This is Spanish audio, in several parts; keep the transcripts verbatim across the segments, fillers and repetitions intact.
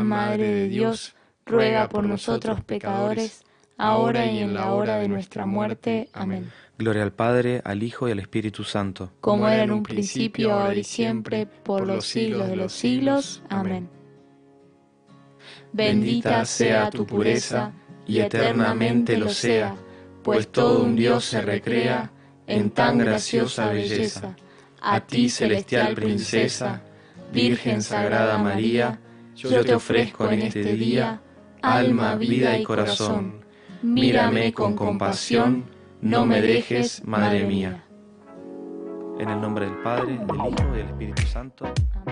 Madre de Dios, ruega por nosotros pecadores, ahora y en la hora de nuestra muerte. Amén. Gloria al Padre, al Hijo y al Espíritu Santo. Como era en un principio, ahora y siempre, por los siglos de los siglos. Amén. Bendita sea tu pureza, y eternamente lo sea, pues todo un Dios se recrea en tan graciosa belleza. A ti, celestial princesa, Virgen Sagrada María, yo te ofrezco en este día alma, vida y corazón. Mírame con compasión, no me dejes, Madre mía. En el nombre del Padre, del Hijo y del Espíritu Santo.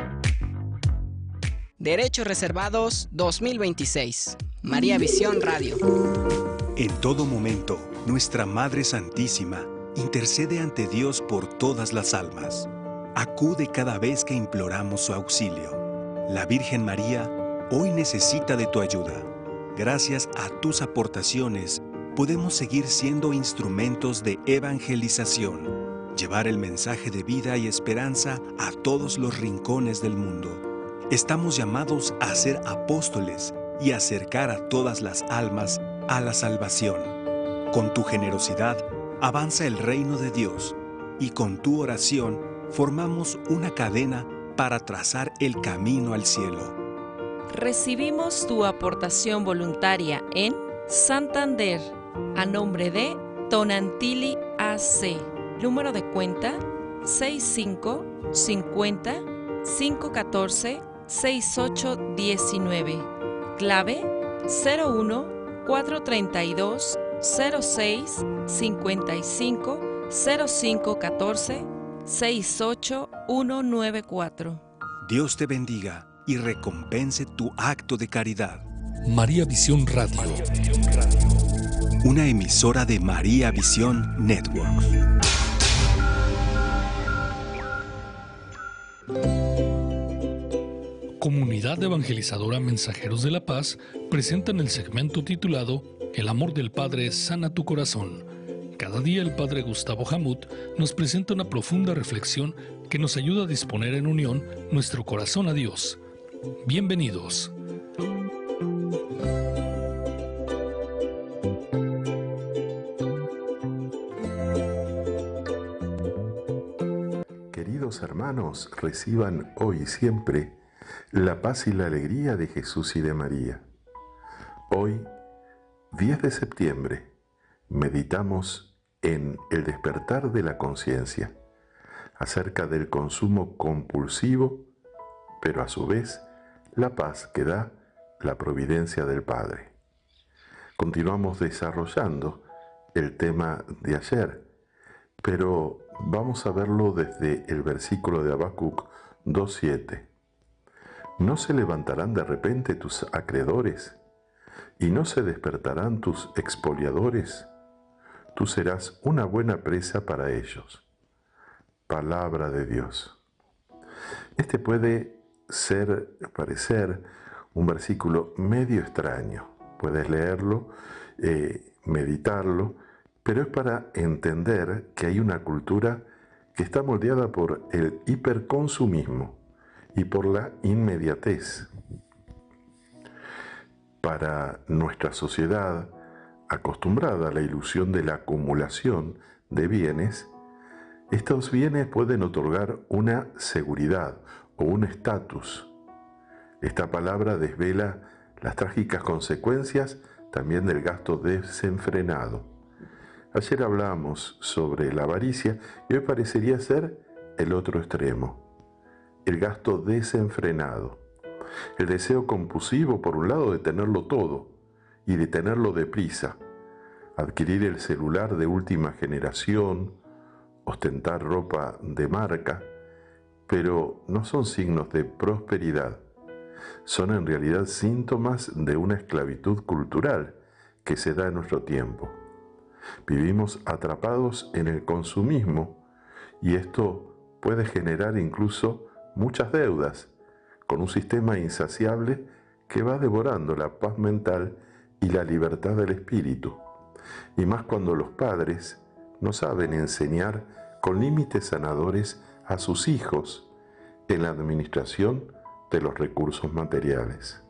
Derechos Reservados dos mil veintiséis. María Visión Radio. En todo momento, nuestra Madre Santísima intercede ante Dios por todas las almas. Acude cada vez que imploramos su auxilio. La Virgen María hoy necesita de tu ayuda. Gracias a tus aportaciones, podemos seguir siendo instrumentos de evangelización, llevar el mensaje de vida y esperanza a todos los rincones del mundo. Estamos llamados a ser apóstoles y acercar a todas las almas a la salvación. Con tu generosidad, avanza el reino de Dios y con tu oración formamos una cadena para trazar el camino al cielo. Recibimos tu aportación voluntaria en Santander, a nombre de Tonantili A C. Número de cuenta seis cinco cincuenta cinco catorce sesenta y ocho diecinueve. Clave cero uno cuatro treinta y dos cero seis cincuenta y cinco cero cinco catorce sesenta y ocho ciento noventa y cuatro. Dios te bendiga y recompense tu acto de caridad. María Visión Radio. María Visión Radio. Una emisora de María Visión Network. Comunidad Evangelizadora Mensajeros de la Paz presentan el segmento titulado El amor del Padre sana tu corazón. Cada día el Padre Gustavo Jamut nos presenta una profunda reflexión que nos ayuda a disponer en unión nuestro corazón a Dios. Bienvenidos. Queridos hermanos, reciban hoy y siempre la paz y la alegría de Jesús y de María. Hoy, diez de septiembre, meditamos en el despertar de la conciencia, acerca del consumo compulsivo, pero a su vez la paz que da la providencia del Padre. Continuamos desarrollando el tema de ayer, pero vamos a verlo desde el versículo de Habacuc dos siete. ¿No se levantarán de repente tus acreedores? ¿Y no se despertarán tus expoliadores? Tú serás una buena presa para ellos. Palabra de Dios. Este puede ser, parecer, un versículo medio extraño. Puedes leerlo, eh, meditarlo, pero es para entender que hay una cultura que está moldeada por el hiperconsumismo y por la inmediatez. Para nuestra sociedad, acostumbrada a la ilusión de la acumulación de bienes, estos bienes pueden otorgar una seguridad o un estatus. Esta palabra desvela las trágicas consecuencias también del gasto desenfrenado. Ayer hablamos sobre la avaricia y hoy parecería ser el otro extremo. El gasto desenfrenado, el deseo compulsivo por un lado de tenerlo todo y de tenerlo deprisa, adquirir el celular de última generación, ostentar ropa de marca, pero no son signos de prosperidad, son en realidad síntomas de una esclavitud cultural que se da en nuestro tiempo. Vivimos atrapados en el consumismo y esto puede generar incluso muchas deudas, con un sistema insaciable que va devorando la paz mental y la libertad del espíritu, y más cuando los padres no saben enseñar con límites sanadores a sus hijos en la administración de los recursos materiales.